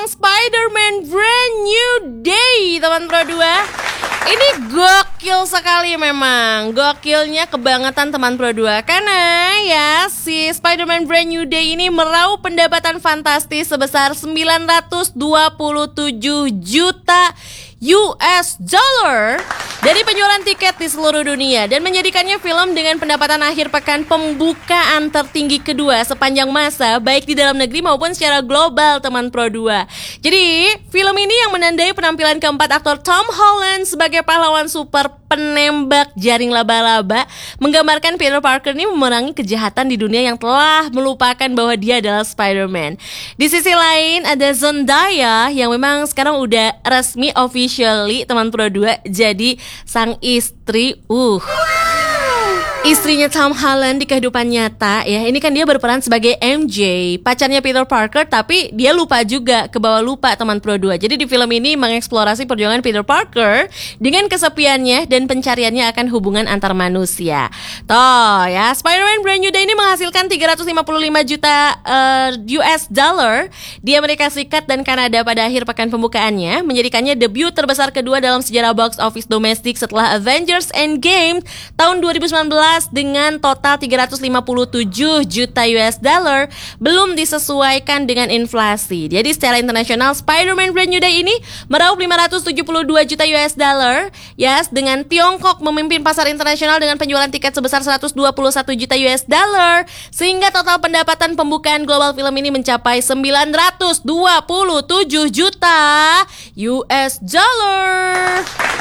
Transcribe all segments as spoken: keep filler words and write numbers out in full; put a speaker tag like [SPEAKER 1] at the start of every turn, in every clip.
[SPEAKER 1] Spider-Man Brand New Day, teman Pro dua. Ini gokil sekali memang. Gokilnya kebangetan teman Pro dua. Karena ya si Spider-Man Brand New Day ini meraup pendapatan fantastis sebesar sembilan ratus dua puluh tujuh juta U S dollar dari penjualan tiket di seluruh dunia dan menjadikannya film dengan pendapatan akhir pekan pembukaan tertinggi kedua sepanjang masa, baik di dalam negeri maupun secara global, teman Pro dua. Jadi, film ini yang menandai penampilan keempat aktor Tom Holland sebagai pahlawan super penembak jaring laba-laba, menggambarkan Peter Parker ini memerangi kejahatan di dunia yang telah melupakan bahwa dia adalah Spider-Man. Di sisi lain ada Zendaya yang memang sekarang udah resmi officially, teman Pro dua, jadi sang istri uh istrinya Tom Holland di kehidupan nyata ya. Ini kan dia berperan sebagai M J, pacarnya Peter Parker, tapi dia lupa juga, kebawa lupa, teman Pro dua. Jadi di film ini mengeksplorasi perjuangan Peter Parker dengan kesepiannya dan pencariannya akan hubungan antar manusia. Toh ya, Spider-Man Brand New Day ini menghasilkan tiga ratus lima puluh lima juta uh, U S dollar di Amerika Serikat dan Kanada pada akhir pekan pembukaannya, menjadikannya debut terbesar kedua dalam sejarah box office domestik setelah Avengers Endgame tahun dua ribu sembilan belas dengan total tiga ratus lima puluh tujuh juta U S dollar, belum disesuaikan dengan inflasi. Jadi secara internasional Spider-Man Brand New Day ini meraup lima ratus tujuh puluh dua juta U S dollar, yes, dengan Tiongkok memimpin pasar internasional dengan penjualan tiket sebesar seratus dua puluh satu juta U S dollar, sehingga total pendapatan pembukaan global film ini mencapai sembilan ratus dua puluh tujuh juta U S dollar.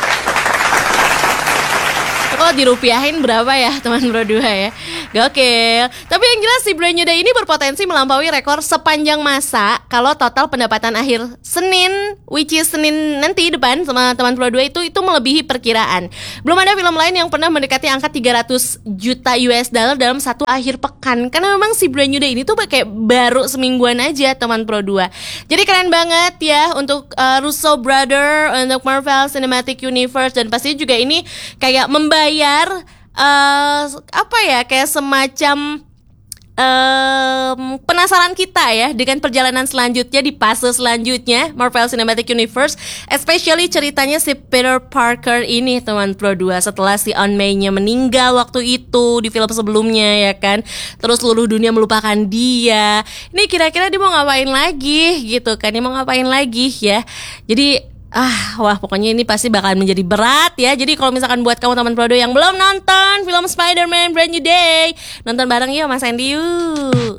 [SPEAKER 1] Kalau dirupiahin berapa ya teman Pro dua ya? Gokil. Tapi yang jelas si Brand New Day ini berpotensi melampaui rekor sepanjang masa kalau total pendapatan akhir Senin, which is Senin nanti depan sama teman Pro dua itu itu melebihi perkiraan. Belum ada film lain yang pernah mendekati angka tiga ratus juta U S dollar dalam satu akhir pekan. Karena memang si Brand New Day ini tuh kayak baru semingguan aja, teman Pro dua. Jadi keren banget ya untuk uh, Russo Brother, untuk Marvel Cinematic Universe, dan pasti juga ini kayak membayar Bayar uh, apa ya, kayak semacam um, penasaran kita ya dengan perjalanan selanjutnya di fase selanjutnya Marvel Cinematic Universe, especially ceritanya si Peter Parker ini, teman Pro dua, setelah si Aunt May-nya meninggal waktu itu di film sebelumnya ya kan, terus seluruh dunia melupakan dia. Ini kira-kira dia mau ngapain lagi gitu kan, dia mau ngapain lagi ya. Jadi Ah, wah pokoknya ini pasti bakal menjadi berat ya. Jadi kalau misalkan buat kamu teman Pro dua yang belum nonton film Spider-Man Brand New Day, nonton bareng yuk Mas Andy yuk.